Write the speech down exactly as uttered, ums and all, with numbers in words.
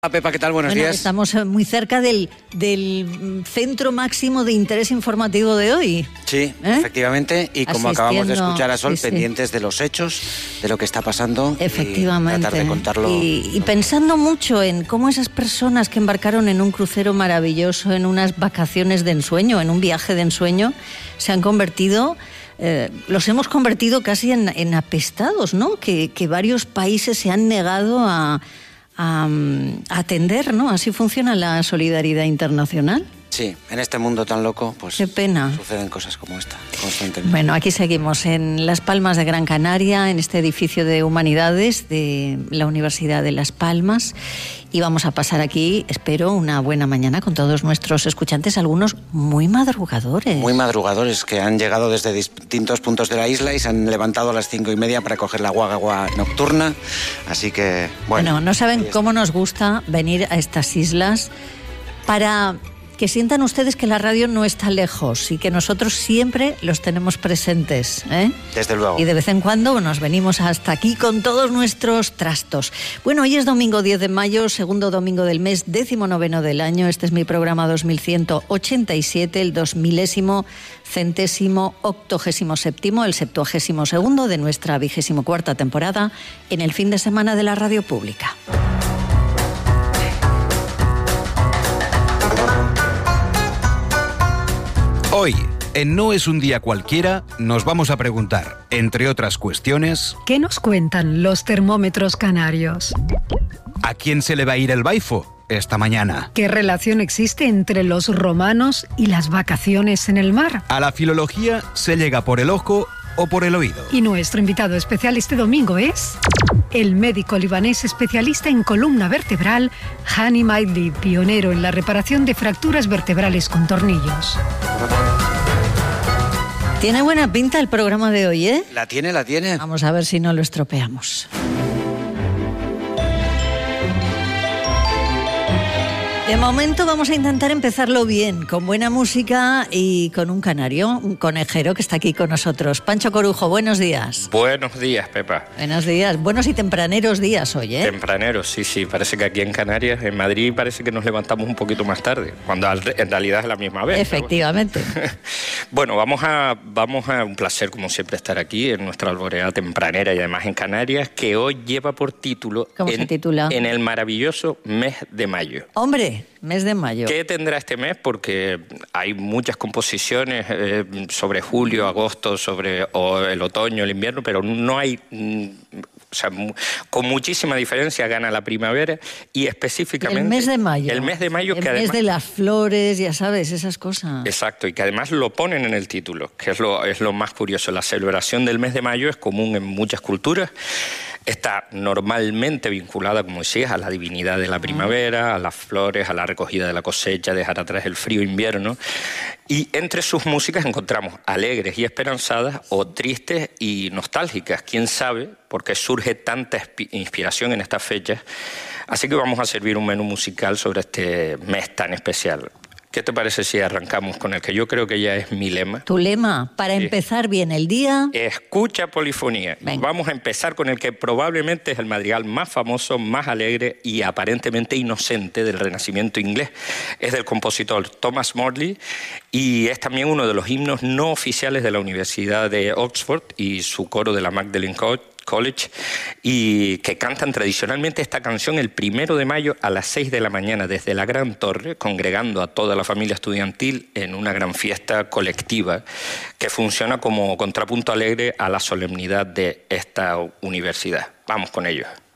Hola Pepa, ¿qué tal? Buenos bueno, días. Estamos muy cerca del, del centro máximo de interés informativo de hoy. Sí, ¿Eh? efectivamente, y como acabamos de escuchar a Sol, sí, pendientes sí. de los hechos, de lo que está pasando. Efectivamente. Y tratar de contarlo. Y, y pensando mucho en cómo esas personas que embarcaron en un crucero maravilloso, en unas vacaciones de ensueño, en un viaje de ensueño, se han convertido... Eh, los hemos convertido casi en, en apestados, ¿no? Que, que varios países se han negado a... A, a atender, ¿no? Así funciona la solidaridad internacional. Sí, en este mundo tan loco, pues qué pena. Suceden cosas como esta, constantemente. Bueno, aquí seguimos en Las Palmas de Gran Canaria, en este edificio de Humanidades de la Universidad de Las Palmas, y vamos a pasar aquí, espero, una buena mañana con todos nuestros escuchantes, algunos muy madrugadores. Muy madrugadores, que han llegado desde distintos puntos de la isla y se han levantado a las cinco y media para coger la guagua nocturna, así que, bueno. Bueno, no saben cómo nos gusta venir a estas islas para... que sientan ustedes que la radio no está lejos y que nosotros siempre los tenemos presentes, ¿eh? Desde luego. Y de vez en cuando nos venimos hasta aquí con todos nuestros trastos. Bueno, hoy es domingo diez de mayo, segundo domingo del mes, décimo noveno del año. Este es mi programa dos mil ciento ochenta y siete, el dos milésimo, centésimo, octogésimo séptimo, el septuagésimo segundo de nuestra vigésimo cuarta temporada en el fin de semana de la radio pública. Hoy, en No es un día cualquiera, nos vamos a preguntar, entre otras cuestiones... ¿Qué nos cuentan los termómetros canarios? ¿A quién se le va a ir el baifo esta mañana? ¿Qué relación existe entre los romanos y las vacaciones en el mar? ¿A la filología se llega por el ojo o por el oído? Y nuestro invitado especial este domingo es... el médico libanés especialista en columna vertebral, Hani Maidli, pionero en la reparación de fracturas vertebrales con tornillos. Tiene buena pinta el programa de hoy, ¿eh? La tiene, la tiene. Vamos a ver si no lo estropeamos. De momento vamos a intentar empezarlo bien, con buena música y con un canario, un conejero que está aquí con nosotros. Pancho Corujo, buenos días. Buenos días, Pepa. Buenos días, buenos y tempraneros días hoy, ¿eh? Tempraneros, sí, sí. Parece que aquí en Canarias, en Madrid, parece que nos levantamos un poquito más tarde, cuando en realidad es la misma vez. Efectivamente. Bueno, bueno vamos, a, vamos a... Un placer, como siempre, estar aquí en nuestra alboreada tempranera y además en Canarias, que hoy lleva por título... ¿Cómo en, se titula? En el maravilloso mes de mayo. ¡Hombre! Mes de mayo. ¿Qué tendrá este mes? Porque hay muchas composiciones eh, sobre julio, agosto, sobre o el otoño, el invierno, pero no hay... Mm, o sea, con muchísima diferencia gana la primavera y específicamente... El mes de mayo. El mes de mayo el que mes además... de las flores, ya sabes, esas cosas. Exacto, y que además lo ponen en el título, que es lo, es lo más curioso. La celebración del mes de mayo es común en muchas culturas. Está normalmente vinculada, como decías, a la divinidad de la primavera, a las flores, a la recogida de la cosecha, dejar atrás el frío invierno. Y entre sus músicas encontramos alegres y esperanzadas o tristes y nostálgicas. ¿Quién sabe por qué surge tanta inspiración en estas fechas? Así que vamos a servir un menú musical sobre este mes tan especial. ¿Qué te parece si arrancamos con el que yo creo que ya es mi lema? Tu lema, para sí. empezar bien el día... Escucha polifonía. Venga. Vamos a empezar con el que probablemente es el madrigal más famoso, más alegre y aparentemente inocente del Renacimiento inglés. Es del compositor Thomas Morley y es también uno de los himnos no oficiales de la Universidad de Oxford y su coro de la Magdalen College, y que cantan tradicionalmente esta canción el primero de mayo a las seis de la mañana desde la Gran Torre, congregando a toda la familia estudiantil en una gran fiesta colectiva que funciona como contrapunto alegre a la solemnidad de esta universidad. Vamos con ello.